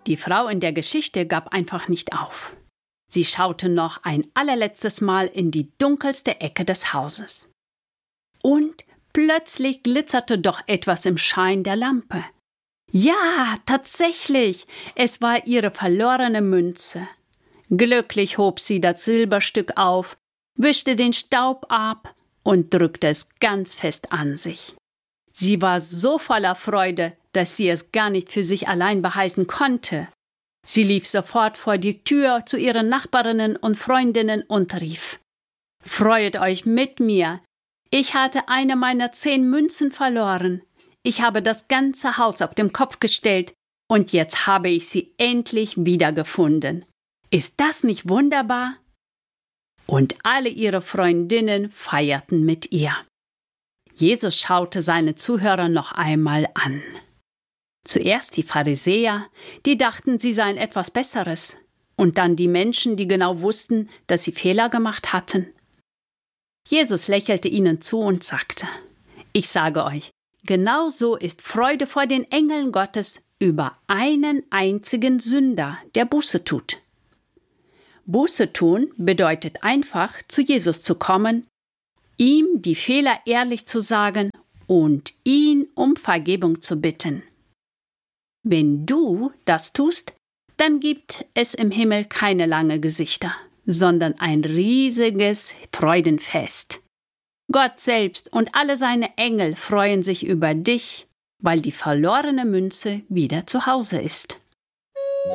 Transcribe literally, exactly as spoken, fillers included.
Die Frau in der Geschichte gab einfach nicht auf. Sie schaute noch ein allerletztes Mal in die dunkelste Ecke des Hauses. Und plötzlich glitzerte doch etwas im Schein der Lampe. Ja, tatsächlich, es war ihre verlorene Münze. Glücklich hob sie das Silberstück auf, wischte den Staub ab und drückte es ganz fest an sich. Sie war so voller Freude, dass sie es gar nicht für sich allein behalten konnte. Sie lief sofort vor die Tür zu ihren Nachbarinnen und Freundinnen und rief: »Freut euch mit mir! Ich hatte eine meiner zehn Münzen verloren. Ich habe das ganze Haus auf den Kopf gestellt und jetzt habe ich sie endlich wiedergefunden. Ist das nicht wunderbar?« Und alle ihre Freundinnen feierten mit ihr. Jesus schaute seine Zuhörer noch einmal an. Zuerst die Pharisäer, die dachten, sie seien etwas Besseres, und dann die Menschen, die genau wussten, dass sie Fehler gemacht hatten. Jesus lächelte ihnen zu und sagte: »Ich sage euch, genau so ist Freude vor den Engeln Gottes über einen einzigen Sünder, der Buße tut.« Buße tun bedeutet einfach, zu Jesus zu kommen, ihm die Fehler ehrlich zu sagen und ihn um Vergebung zu bitten. Wenn du das tust, dann gibt es im Himmel keine langen Gesichter, sondern ein riesiges Freudenfest. Gott selbst und alle seine Engel freuen sich über dich, weil die verlorene Münze wieder zu Hause ist.